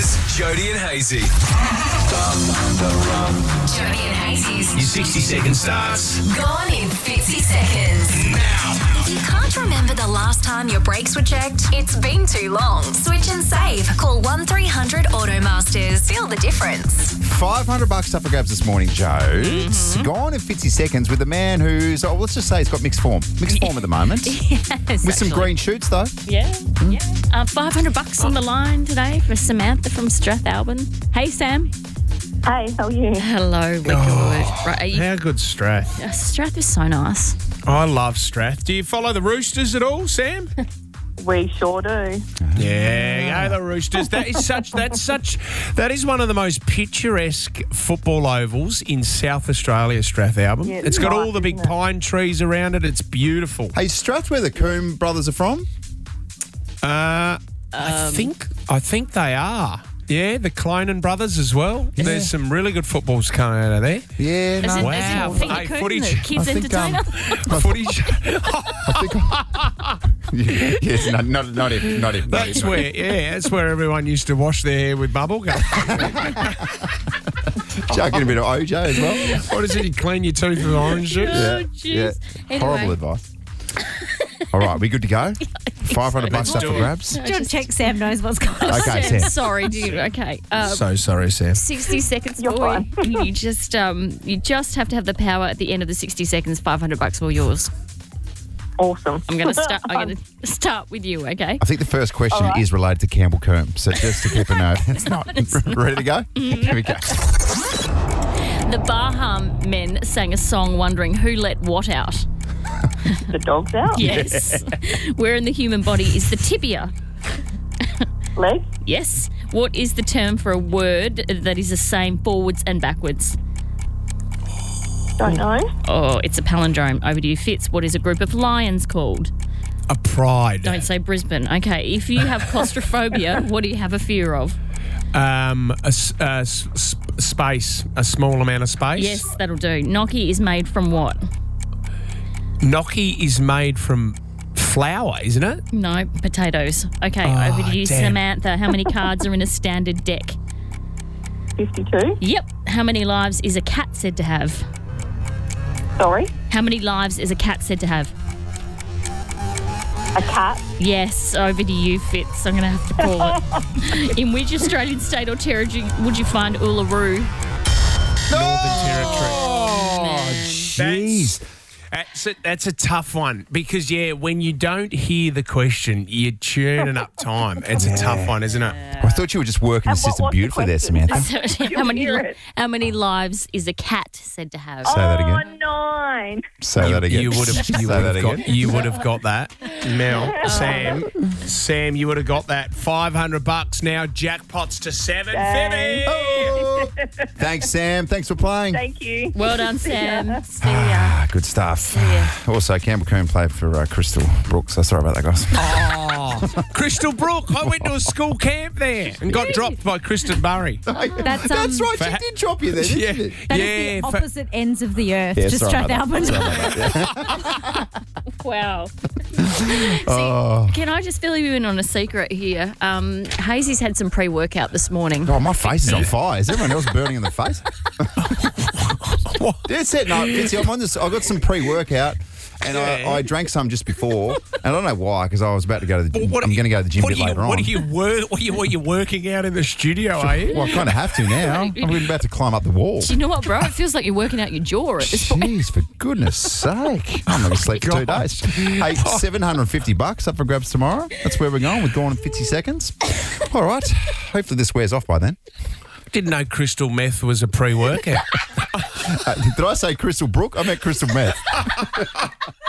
Breakfast, Jody and Hazy. Jody and Hazy's Your 60-second starts Gone in 50 seconds. now. If you can't remember the last time your brakes were checked, it's been too long. Switch and save. Call 1300 Automasters. Feel the difference. $500 up for grabs this morning, Joe. It's gone in 50 seconds with a man who's, let's just say he's got mixed form. Mixed form at the moment. Yes, With some actually. green shoots, though. Yeah. $500 on the line today for Samantha from Strathalbyn. Hey, Sam. Hey, how are you? Hello, we're good. Right, are you, How good Strath? Strath is so nice. I love Strath. Do you follow the Roosters at all, Sam? We sure do. Yeah, go the Roosters. That is one of the most picturesque football ovals in South Australia, Strathalbyn. Yeah, It's got nice, all the big isn't it? pine trees around it. It's beautiful. Hey, Strath, where the Coombe brothers are from? I think they are. Yeah, the Clonan brothers as well. Yeah. There's some really good footballs coming out of there. Yeah, Is no. it, Wow. is it Finger Hey, Coon, footage. the kids I think, entertainer? Footage. Yes, no, not him. That's where everyone used to wash their hair with bubble gum. Chucking a bit of OJ as well. What is it? You clean your teeth with orange juice? Oh, jeez. Anyway. Horrible advice. All right, we good to go? $500 up do for it. grabs? John, check Sam knows what's going on. Okay, Sam. Sorry, dude. Okay. So sorry, Sam. 60 seconds You're for fine. you. You just have to have the power at the end of the 60 seconds. $500 all yours. Awesome. I'm going to start with you, okay? I think the first question is related to Campbell Coombe, so just to keep a note. It's not. Ready to go? Here we go. The Baham men sang a song wondering who let what out. The dog's out. Yes. Where in the human body is the tibia? Leg. Yes. What is the term for a word that is the same forwards and backwards? Don't know. Oh, it's a palindrome. Over to you, Fitz. What is a group of lions called? A pride. Don't say Brisbane. Okay. If you have claustrophobia, what do you have a fear of? Space. A small amount of space. Yes, that'll do. Gnocchi is made from what? Gnocchi is made from flour, isn't it? No, potatoes. Okay, over to you, damn. Samantha. How many cards are in a standard deck? 52. Yep. How many lives is a cat said to have? Sorry. How many lives is a cat said to have? A cat. Yes, over to you, Fitz. I'm going to have to call it. In which Australian state or territory would you find Uluru? Northern Territory. Oh, jeez. That's a tough one because, when you don't hear the question, you're tuning up time. It's a tough one, isn't it? I thought you were just working the And system what's the beautifully there, question? Samantha. How many lives is a cat said to have? Say that again. 9. Say that again. You would have Say that again. got that. Now, Sam, you would have got that. $500 now. Jackpots to $750. Oh. Thanks, Sam. Thanks for playing. Thank you. Well done, Sam. See ya. Ah, good stuff. Also, Campbell Coombe played for Crystal Brooks. So sorry about that, guys. Crystal Brook. I went to a school camp there and got dropped by Kristen Burry. That's That's right. She did drop you there, didn't she? That is the opposite ends of the earth. Yeah, just sorry about Strathalbyn. that. Wow. Oh. Can I just fill you in on a secret here? Hazy's had some pre-workout this morning. Oh, my face is on fire. Is everyone else burning in the face? That's it. No, Fitzy, I'm on this. I got some pre-workout, and I drank some just before, and I don't know why because I was about to go to the gym. I'm going to go to the gym a bit later on. What are you working out in the studio, are you? Well, I kind of have to now. I'm about to climb up the wall. Do you know what, bro? It feels like you're working out your jaw at this point. Jeez, for goodness sake. I'm not going to sleep for 2 days. Hey, $750 up for grabs tomorrow. That's where we're going. We're going in 50 seconds. All right. Hopefully this wears off by then. Didn't know crystal meth was a pre-workout. Did I say Crystal Brook? I meant Crystal Meth.